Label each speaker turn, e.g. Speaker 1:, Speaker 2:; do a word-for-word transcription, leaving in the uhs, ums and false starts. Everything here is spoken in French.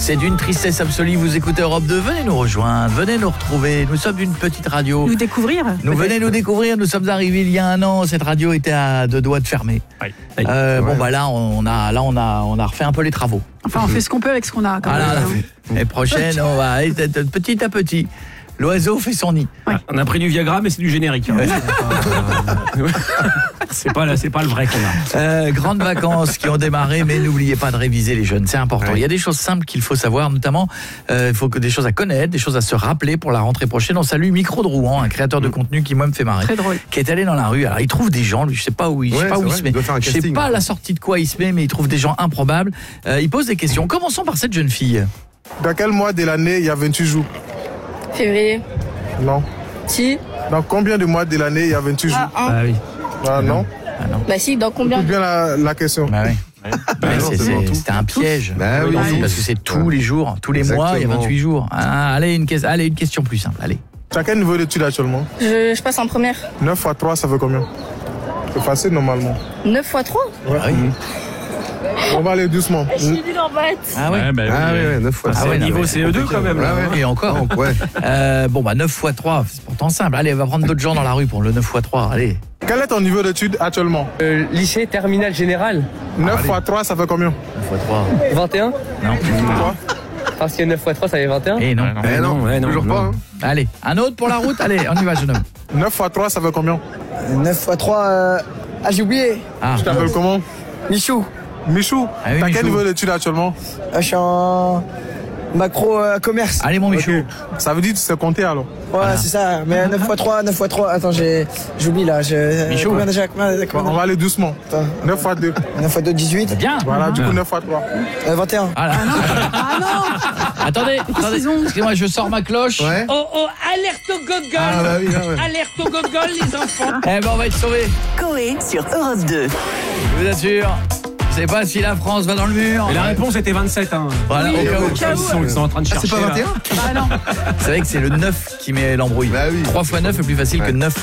Speaker 1: C'est d'une tristesse absolue. Vous écoutez Europe deux, venez nous rejoindre, venez nous retrouver. Nous sommes une petite radio.
Speaker 2: Nous découvrir.
Speaker 1: Nous venez nous découvrir. Nous sommes arrivés il y a un an. Cette radio était à deux doigts de fermer.
Speaker 3: Oui.
Speaker 1: Euh,
Speaker 3: Ouais.
Speaker 1: Bon bah là, on a, là on a, on a refait un peu les travaux.
Speaker 2: Enfin, on fait ce qu'on peut avec ce qu'on a. Quand
Speaker 1: Voilà,
Speaker 2: même.
Speaker 1: l'année prochaine, on va aller petit à petit. L'oiseau fait son nid.
Speaker 2: Ouais.
Speaker 3: On a pris du Viagra, mais c'est du générique. Hein. c'est pas là, c'est pas le vrai qu'on a.
Speaker 1: Euh, grandes vacances qui ont démarré, mais n'oubliez pas de réviser les jeunes, c'est important.
Speaker 3: Ouais.
Speaker 1: Il y a des choses simples qu'il faut savoir, notamment euh, il faut que des choses à connaître, des choses à se rappeler pour la rentrée prochaine. On salue Micro de Rouen, un créateur de contenu qui moi me fait marrer,
Speaker 2: Très drôle.
Speaker 1: qui est allé dans la rue. Alors il trouve des gens, lui, je sais pas où il, je sais
Speaker 4: Ouais,
Speaker 1: pas où
Speaker 4: c'est
Speaker 1: il
Speaker 4: vrai,
Speaker 1: se met.
Speaker 4: il doit faire un
Speaker 1: Je sais
Speaker 4: casting.
Speaker 1: pas à la sortie de quoi il se met, mais il trouve des gens improbables. Euh, il pose des questions. Commençons par cette jeune fille.
Speaker 5: Dans quel mois de l'année il y a vingt-huit jours?
Speaker 6: Février.
Speaker 5: Non.
Speaker 6: Si.
Speaker 5: Dans combien de mois de l'année il y a vingt-huit jours?
Speaker 6: Ah, un.
Speaker 3: Ah oui.
Speaker 5: Ah non.
Speaker 1: Ah non.
Speaker 6: Bah si, dans combien?
Speaker 5: Écoute bien la, la question.
Speaker 1: Bah ouais. Ouais,
Speaker 4: non,
Speaker 1: c'est-
Speaker 4: c'est
Speaker 1: c'est-
Speaker 4: bon, tout.
Speaker 1: C'était un piège.
Speaker 4: Bah oui,
Speaker 1: Parce
Speaker 4: oui.
Speaker 1: que c'est tous les jours, tous les mois, il y a
Speaker 4: Exactement.
Speaker 1: vingt-huit jours. Ah, allez, une, que- allez, une question plus simple. Allez.
Speaker 5: Tu as quel niveau d'études actuellement?
Speaker 6: Je, je passe en première.
Speaker 5: neuf fois trois, ça fait combien? C'est facile normalement.
Speaker 6: neuf fois trois?
Speaker 1: Ah oui.
Speaker 5: On va aller doucement.
Speaker 6: Je suis nulle en maths.
Speaker 1: Ah ouais.
Speaker 3: bah,
Speaker 4: Ah
Speaker 3: oui.
Speaker 4: ouais, ouais, neuf fois.
Speaker 1: Ah
Speaker 3: C'est
Speaker 1: ouais, non,
Speaker 3: niveau
Speaker 1: mais
Speaker 3: C E deux quand même.
Speaker 4: Ouais,
Speaker 3: Là.
Speaker 4: ouais.
Speaker 1: Et encore.
Speaker 4: Donc, ouais.
Speaker 1: Euh, bon, bah neuf fois trois, c'est pourtant simple. Allez, on va prendre d'autres gens dans la rue pour le neuf fois trois. Allez.
Speaker 5: Quel est ton niveau d'études actuellement?
Speaker 7: Euh, lycée terminal général,
Speaker 5: neuf fois trois, ça fait combien?
Speaker 1: neuf fois trois.
Speaker 7: vingt et un.
Speaker 1: Non.
Speaker 5: Quoi?
Speaker 7: Parce que neuf fois trois, ça fait vingt et un.
Speaker 1: Eh non.
Speaker 4: Eh non,
Speaker 3: ouais, non,
Speaker 4: toujours
Speaker 3: non.
Speaker 4: pas. Hein.
Speaker 1: Allez, un autre pour la route. Allez, on y va, jeune homme.
Speaker 5: neuf fois trois, ça fait combien?
Speaker 8: neuf fois trois, euh... ah j'ai oublié,
Speaker 1: Ah,
Speaker 5: Tu t'appelles comment?
Speaker 8: Michou,
Speaker 5: Michou.
Speaker 1: Ah oui,
Speaker 5: T'as
Speaker 1: Michou.
Speaker 5: quel niveau d'études actuellement?
Speaker 8: Ah, je suis en macro euh, commerce.
Speaker 1: allez, mon Michou.
Speaker 5: Ok. Ça veut dire que tu sais compter alors?
Speaker 8: Ouais, c'est ça, mais neuf fois trois, neuf fois trois, attends, j'ai j'oublie là, je...
Speaker 1: Michou.
Speaker 8: Combien déjà, combien,
Speaker 5: Bon,
Speaker 8: combien
Speaker 5: on va aller doucement.
Speaker 8: Attends.
Speaker 5: neuf fois deux.
Speaker 8: neuf fois deux, dix-huit,
Speaker 1: Bien.
Speaker 5: Voilà, du coup neuf fois trois.
Speaker 8: euh, vingt et un.
Speaker 1: Voilà.
Speaker 2: Ah non.
Speaker 1: Attendez, attendez.
Speaker 2: qu'ils ont
Speaker 1: Excusez-moi, je sors ma cloche.
Speaker 4: Ouais.
Speaker 9: Oh oh, alerte au gogol.
Speaker 4: Ah bah oui, là, ouais.
Speaker 9: Alerte au gogol, les enfants.
Speaker 1: Eh ben, on va être sauvés.
Speaker 10: Coé sur Europe deux.
Speaker 1: Je vous assure. Je sais pas si la France va dans le mur.
Speaker 3: Et la réponse était vingt-sept. Hein.
Speaker 1: Voilà,
Speaker 2: Oui,
Speaker 1: au cas où.
Speaker 2: au cas
Speaker 3: Ils
Speaker 2: où.
Speaker 3: sont, ils sont en train de
Speaker 4: Ah,
Speaker 3: chercher.
Speaker 4: c'est pas
Speaker 3: là.
Speaker 4: vingt et un?
Speaker 2: Ah non.
Speaker 1: C'est vrai que c'est le neuf qui met l'embrouille.
Speaker 4: Bah oui.
Speaker 1: trois fois neuf est plus facile que
Speaker 4: Ouais.
Speaker 1: neuf